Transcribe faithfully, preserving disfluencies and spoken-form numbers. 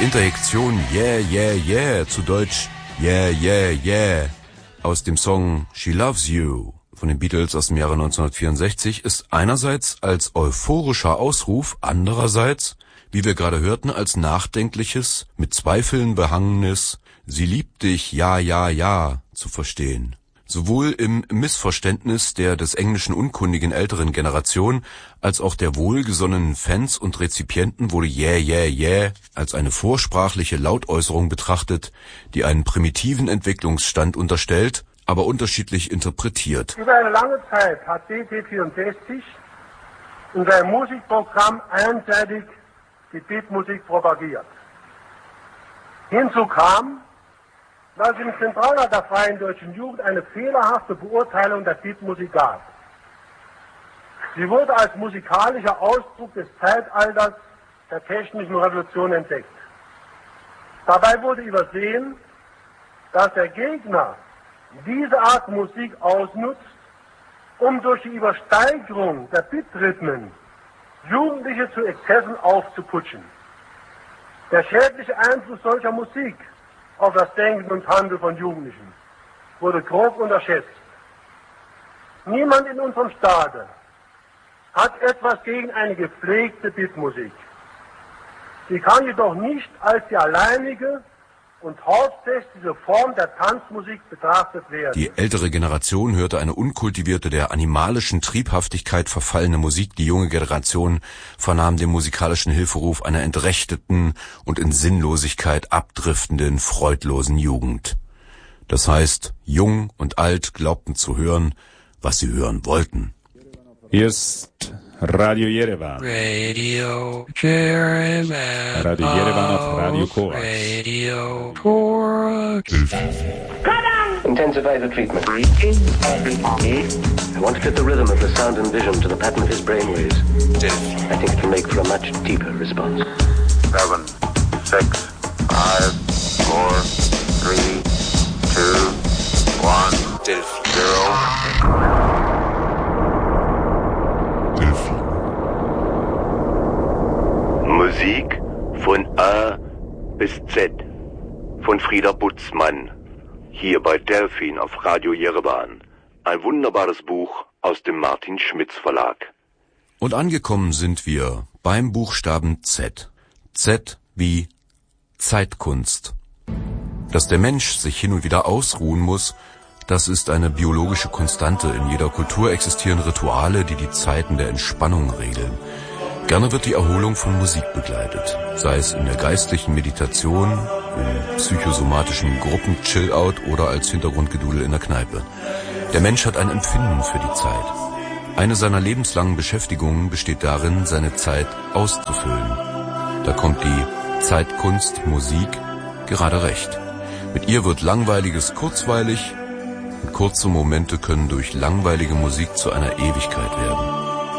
Die Interjektion Yeah, yeah, yeah, zu Deutsch Yeah, yeah, yeah, aus dem Song She Loves You von den Beatles aus dem Jahre neunzehnhundertvierundsechzig ist einerseits als euphorischer Ausruf, andererseits, wie wir gerade hörten, als nachdenkliches, mit Zweifeln behangenes Sie liebt dich, ja, ja, ja zu verstehen. Sowohl im Missverständnis der des Englischen unkundigen älteren Generation als auch der wohlgesonnenen Fans und Rezipienten wurde Yeah, yeah, yeah als eine vorsprachliche Lautäußerung betrachtet, die einen primitiven Entwicklungsstand unterstellt, aber unterschiedlich interpretiert. Über eine lange Zeit hat D T vierundsechzig in seinem Musikprogramm einseitig die Beatmusik propagiert. Hinzu kam, dass es im Zentralrat der Freien Deutschen Jugend eine fehlerhafte Beurteilung der Beatmusik gab. Sie wurde als musikalischer Ausdruck des Zeitalters der technischen Revolution entdeckt. Dabei wurde übersehen, dass der Gegner diese Art Musik ausnutzt, um durch die Übersteigerung der Bitrhythmen Jugendliche zu Exzessen aufzuputschen. Der schädliche Einfluss solcher Musik auf das Denken und Handeln von Jugendlichen wurde grob unterschätzt. Niemand in unserem Staate hat etwas gegen eine gepflegte Beatmusik. Sie kann jedoch nicht als die alleinige und hauptsächliche Form der Tanzmusik betrachtet werden. Die ältere Generation hörte eine unkultivierte, der animalischen Triebhaftigkeit verfallene Musik. Die junge Generation vernahm den musikalischen Hilferuf einer entrechteten und in Sinnlosigkeit abdriftenden, freudlosen Jugend. Das heißt, jung und alt glaubten zu hören, was sie hören wollten. Hier ist Radio Yerevan. Radio Yerevan. Radio Yerevan auf Radio Korax. Radio Korax. Intensify the treatment. I want to fit the rhythm of the sound and vision to the pattern of his brainwaves. I think it will make for a much deeper response. Seven, six, five, four, three, two, one, zero. Musik von A bis Z von Frieda Butzmann, hier bei Delphin auf Radio Yerevan. Ein wunderbares Buch aus dem Martin Schmitz Verlag. Und angekommen sind wir beim Buchstaben Z. Z wie Zeitkunst. Dass der Mensch sich hin und wieder ausruhen muss, das ist eine biologische Konstante. In jeder Kultur existieren Rituale, die die Zeiten der Entspannung regeln. Gerne wird die Erholung von Musik begleitet, sei es in der geistlichen Meditation, im psychosomatischen Gruppen-Chill-Out oder als Hintergrundgedudel in der Kneipe. Der Mensch hat ein Empfinden für die Zeit. Eine seiner lebenslangen Beschäftigungen besteht darin, seine Zeit auszufüllen. Da kommt die Zeitkunst Musik gerade recht. Mit ihr wird Langweiliges kurzweilig und kurze Momente können durch langweilige Musik zu einer Ewigkeit werden.